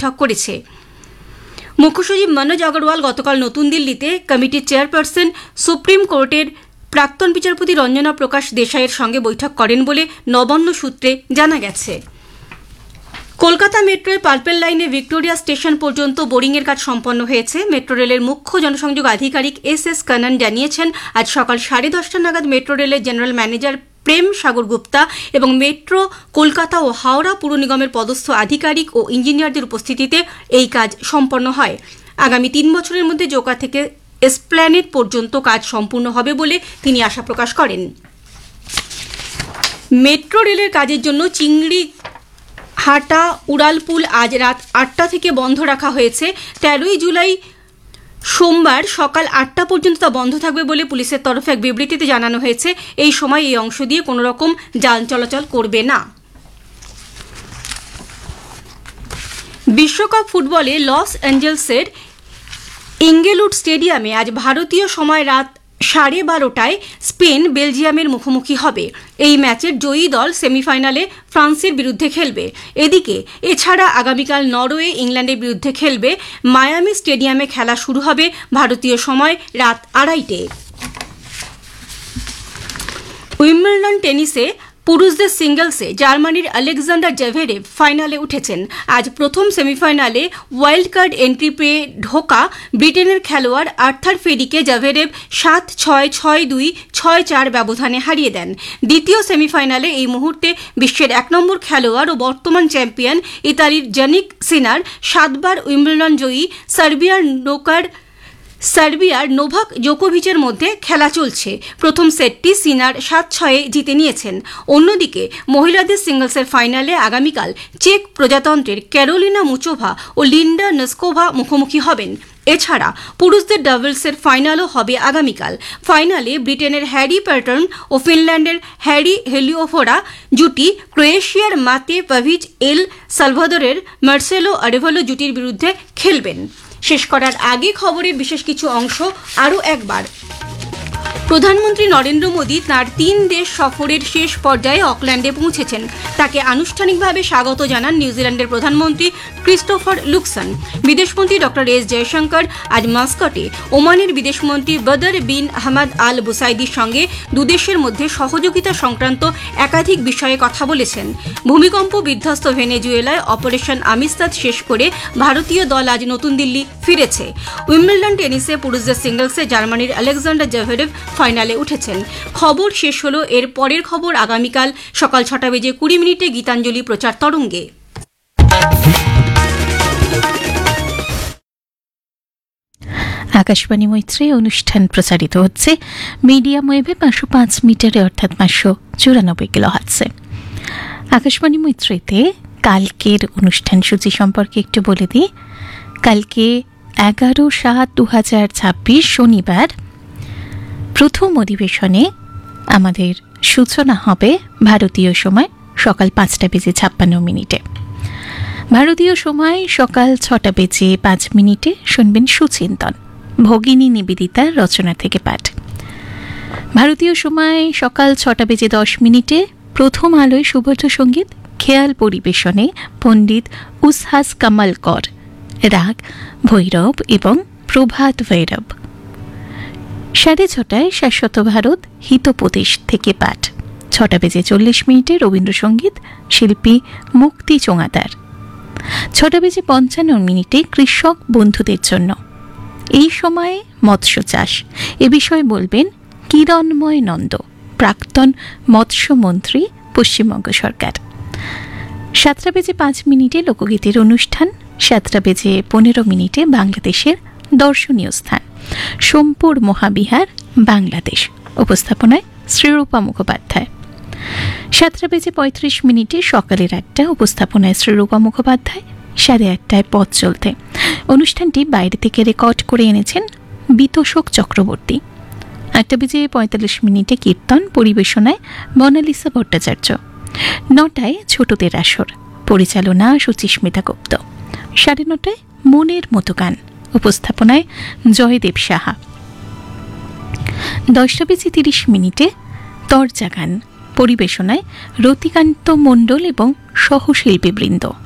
বৈঠক করেছে। মুখ্য সচিব মনোজ আগরওয়াল গতকাল নতুন দিল্লিতে কমিটির চেয়ারপারসন সুপ্রিম কোর্টের প্রাক্তন বিচারপতি রঞ্জনা প্রকাশ দেশাইয়ের সঙ্গে বৈঠক করেন বলে নবান্ন সূত্রে জানা গেছে। কলকাতা মেট্রোয় পার্পেল লাইনে ভিক্টোরিয়া স্টেশন পর্যন্ত বোরিংয়ের কাজ সম্পন্ন হয়েছে। মেট্রো রেলের মুখ্য জনসংযোগ আধিকারিক এস কানন জানিয়েছেন, আজ সকাল 10:30 নাগাদ মেট্রো রেলের জেনারেল ম্যানেজার প্রেম সাগর গুপ্তা এবং মেট্রো কলকাতা ও হাওড়া পুর নিগমের পদস্থ আধিকারিক ও ইঞ্জিনিয়ারদের উপস্থিতিতে এই কাজ সম্পন্ন হয়। আগামী 3 বছরের মধ্যে জোকা থেকে এসপ্ল্যানেড পর্যন্ত কাজ সম্পূর্ণ হবে বলে তিনি আশা প্রকাশ করেন। মেট্রো রেলের কাজের জন্য চিংড়ি হাটা উড়ালপুল আজ রাত 8টা থেকে বন্ধ রাখা হয়েছে। 13 জুলাই সোমবার সকাল 8টা পর্যন্ত তা বন্ধ থাকবে বলে পুলিশের তরফে এক বিবৃতিতে জানানো হয়েছে। এই সময় এই অংশ দিয়ে কোনো রকম যান চলাচল করবে না। বিশ্বকাপ ফুটবলে লস অ্যাঞ্জেলসের ইঙ্গেলউড স্টেডিয়ামে আজ ভারতীয় সময় রাত 12:30টায় স্পেন বেলজিয়ামের মুখোমুখি হবে। এই ম্যাচের জয়ী দল সেমিফাইনালে ফ্রান্সের বিরুদ্ধে খেলবে। এদিকে এছাড়া আগামীকাল নরওয়ে ইংল্যান্ডের বিরুদ্ধে খেলবে। মায়ামি স্টেডিয়ামে খেলা শুরু হবে ভারতীয় সময় রাত 2:30টায়। উইম্বলডন টেনিসে পুরুষদের সিঙ্গলসে জার্মানির আলেকজান্ডার জেভেরেভ ফাইনালে উঠেছেন। আজ প্রথম সেমিফাইনালে ওয়াইল্ড কার্ড এন্ট্রি পেয়ে ঢোকা ব্রিটেনের খেলোয়াড় আর্থার ফেরিকে জেভেরেভ 7-6, 6-2, 6-4 ব্যবধানে হারিয়ে দেন। দ্বিতীয় সেমিফাইনালে এই মুহূর্তে বিশ্বের 1 নম্বর খেলোয়াড় ও বর্তমান চ্যাম্পিয়ন ইতালির জানিক সিনার 7বার উইম্বলডন জয়ী সার্বিয়ার নোভাক জোকোভিচের মধ্যে খেলা চলছে। প্রথম সেটটি সিনার 7-6 জিতে নিয়েছেন। অন্যদিকে মহিলাদের সিঙ্গলসের ফাইনালে আগামীকাল চেক প্রজাতন্ত্রের ক্যারোলিনা মুচোভা ও লিন্ডা নস্কোভা মুখোমুখি হবেন। এছাড়া পুরুষদের ডাবলসের ফাইনালও হবে আগামীকাল। ফাইনালে ব্রিটেনের হ্যারি প্যাটার্ন ও ফিনল্যান্ডের হ্যারি হেলিওফোরা জুটি ক্রোয়েশিয়ার মাতে পাভিচ এল সালভাদরের মার্সেলো আরেভালো জুটির বিরুদ্ধে খেলবেন। শেষ করার আগে খবরের বিশেষ কিছু অংশ আরও একবার। প্রধানমন্ত্রী নরেন্দ্র মোদী তাঁর 3 দেশ সফরের শেষ পর্যায়ে অকল্যান্ডে পৌঁছেছেন। তাকে আনুষ্ঠানিকভাবে স্বাগত জানান নিউজিল্যান্ডের প্রধানমন্ত্রী ক্রিস্টোফার লুকসন। বিদেশমন্ত্রী ডক্টর এস জয়শঙ্কর আজ মাস্কটে ওমানের বিদেশমন্ত্রী বদর বিন আহমদ আল বুসাইদির সঙ্গে দুদেশের মধ্যে সহযোগিতা সংক্রান্ত একাধিক বিষয়ে কথা বলেছেন। ভূমিকম্প বিধ্বস্ত ভেনেজুয়েলায় অপারেশন আমিস্তাদ শেষ করে ভারতীয় দল আজ নতুন দিল্লি ফিরেছে। উইম্বলডন টেনিসে পুরুষদের সিঙ্গলসে জার্মানির আলেকজান্ডার জেভেরেভ ফাইনালে উঠেছেন। খবর শেষ হলো। এর পরের খবর আগামীকাল সকাল 6:20 গীতাঞ্জলি প্রচার তরঙ্গে। আকাশবাণী মৈত্রী অনুষ্ঠান প্রচারিত হচ্ছে মিডিয়াম ওয়েভে 505 মিটারে অর্থাৎ 594 কিলোহার্টজে। আকাশবাণী মৈত্রীতে কালকের অনুষ্ঠান সূচি সম্পর্কে একটু বলে দিই। কালকে 11/7/2026 শনিবার প্রথম অধিবেশনে আমাদের সূচনা হবে ভারতীয় সময় সকাল 5:56 ভারতীয় সময় সকাল 6:05 শুনবেন সুচিন্তন, ভগিনী নিবেদিতার রচনা থেকে পাঠ। ভারতীয় সময় সকাল 6:10 প্রথম আলোয় সুবোধ সঙ্গীত খেয়াল পরিবেশনে পণ্ডিত উসহাস কামাল কর, রাগ ভৈরব এবং প্রভাত ভৈরব। 6:30 শাশ্বত ভারত হিতোপদেশ থেকে পাঠ। 6:40 রবীন্দ্রসঙ্গীত শিল্পী মুক্তি চোঙাদার। 6:55 কৃষক বন্ধুদের জন্য। এই সময়ে মৎস্য চাষ এ বিষয়ে বলবেন কিরণময় নন্দ, প্রাক্তন মৎস্যমন্ত্রী, পশ্চিমবঙ্গ সরকার। 7:05 লোকগীতের অনুষ্ঠান। 7:15 বাংলাদেশের দর্শনীয় স্থান সোমপুর মহাবিহার, বাংলাদেশ। উপস্থাপনায় শ্রীরূপা মুখোপাধ্যায়। 7:35 সকালের 8টা, উপস্থাপনায় শ্রীরূপা মুখোপাধ্যায়। 8:30 পথ চলতে। অনুষ্ঠানটি বাইরে থেকে রেকর্ড করে এনেছেন বিতোষক চক্রবর্তী। 8:45 কীর্তন, পরিবেশনায় মনালিসা ভট্টাচার্য। 9টায় ছোটদের আসর, পরিচালনা সুচিস্মিতা গুপ্ত। 9:30 মনের মতো গান, উপস্থাপনায় জয়দেব সাহা। 10:30 তরজা গান, পরিবেশনায় রতিকান্ত মণ্ডল এবং সহশিল্পীবৃন্দ।